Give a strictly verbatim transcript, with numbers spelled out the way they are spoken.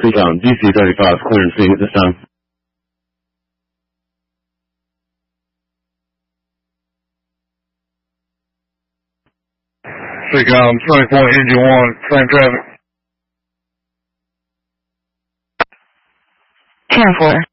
Seacom, D C thirty-five, clearance being at this time. Seacom, twenty-four, engine one, same traffic. ten four.